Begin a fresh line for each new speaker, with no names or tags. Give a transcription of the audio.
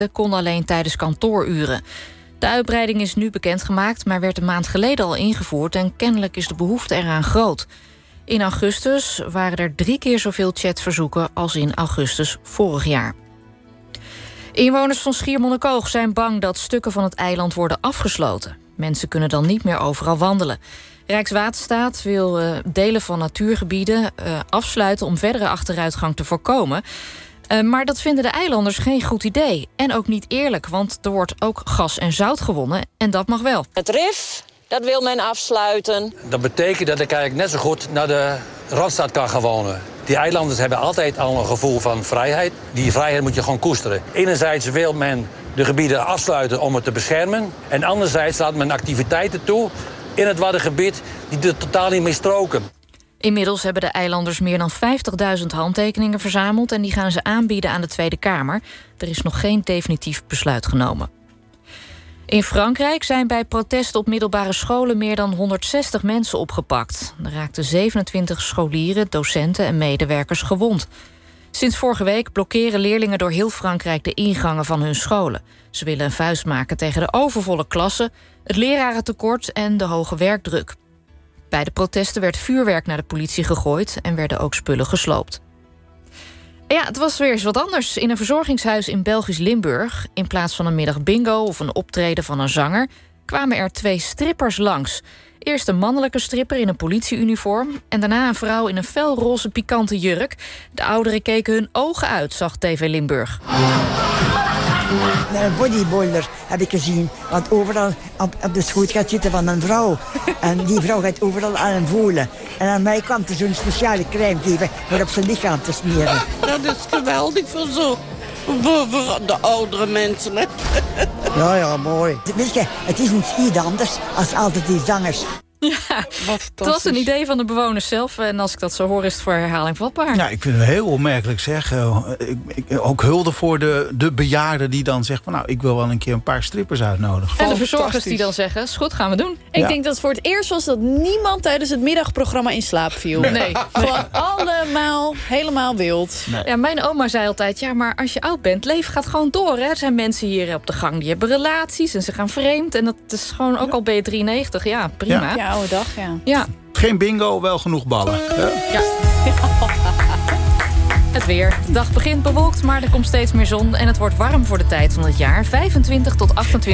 kon alleen tijdens kantooruren. De uitbreiding is nu bekendgemaakt, maar werd een maand geleden al ingevoerd en kennelijk is de behoefte eraan groot. In augustus waren er 3 keer zoveel chatverzoeken als in augustus vorig jaar. Inwoners van Schiermonnikoog zijn bang dat stukken van het eiland worden afgesloten. Mensen kunnen dan niet meer overal wandelen. Rijkswaterstaat wil delen van natuurgebieden afsluiten om verdere achteruitgang te voorkomen. Maar dat vinden de eilanders geen goed idee. En ook niet eerlijk, want er wordt ook gas en zout gewonnen en dat mag wel.
Het RIF, dat wil men afsluiten.
Dat betekent dat ik eigenlijk net zo goed naar de Randstad kan gaan wonen. Die eilanders hebben altijd al een gevoel van vrijheid. Die vrijheid moet je gewoon koesteren. Enerzijds wil men de gebieden afsluiten om het te beschermen. En anderzijds laat men activiteiten toe in het Waddengebied die er totaal niet mee stroken.
Inmiddels hebben de eilanders meer dan 50.000 handtekeningen verzameld en die gaan ze aanbieden aan de Tweede Kamer. Er is nog geen definitief besluit genomen. In Frankrijk zijn bij protesten op middelbare scholen meer dan 160 mensen opgepakt. Er raakten 27 scholieren, docenten en medewerkers gewond. Sinds vorige week blokkeren leerlingen door heel Frankrijk de ingangen van hun scholen. Ze willen een vuist maken tegen de overvolle klassen, het lerarentekort en de hoge werkdruk. Bij de protesten werd vuurwerk naar de politie gegooid en werden ook spullen gesloopt. Ja, het was weer eens wat anders. In een verzorgingshuis in Belgisch Limburg, in plaats van een middag bingo of een optreden van een zanger, kwamen er 2 strippers langs. Eerst een mannelijke stripper in een politieuniform en daarna een vrouw in een felroze pikante jurk. De ouderen keken hun ogen uit, zag TV Limburg.
Een bodybuilder heb ik gezien, wat overal op de schoot gaat zitten van een vrouw. En die vrouw gaat overal aan hem voelen. En aan mij kwam er zo'n speciale crème geven voor op zijn lichaam te smeren.
Dat is geweldig voor voor de oudere mensen. Hè?
Ja, mooi. Weet je, het is iets anders als altijd die zangers.
Ja, het was een idee van de bewoners zelf. En als ik dat zo hoor, is het voor herhaling vatbaar.
Ja, ik vind het heel opmerkelijk zeg. Ook hulde voor de bejaarden die dan zeggen van, nou, ik wil wel een keer een paar strippers uitnodigen.
En de verzorgers die dan zeggen, is goed, gaan we doen.
Ik denk dat het voor het eerst was dat niemand tijdens het middagprogramma in slaap viel.
Nee.
Gewoon allemaal helemaal wild.
Nee. Ja, mijn oma zei altijd, ja, maar als je oud bent, leven gaat gewoon door. Hè? Er zijn mensen hier op de gang die hebben relaties en ze gaan vreemd. En dat is gewoon, ook al ben je 93, ja, prima.
Ja, oude dag,
ja.
Geen bingo, wel genoeg ballen.
Ja. Het weer. De dag begint bewolkt, maar er komt steeds meer zon. En het wordt warm voor de tijd van het jaar. 25 tot 28